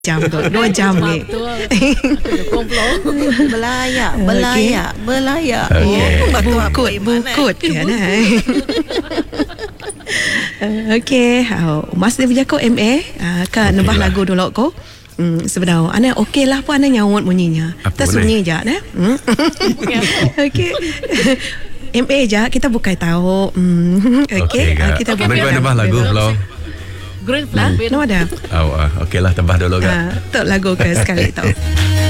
jam tu 2 jam ni. Belayak. Bukut kan. Okey, Mas dia berjaku MA kan nembah lagu dulu ko. Sebenarnya ana okey lah pun ana nyawut bunyinya. Kita sunyi je nah. Okey. MA je kita bukai tahu. Okey, kita bukai nembah lagu lo. Green flag no ada. Okeylah tembah dulu kan. Tok lagu ke sekali tau.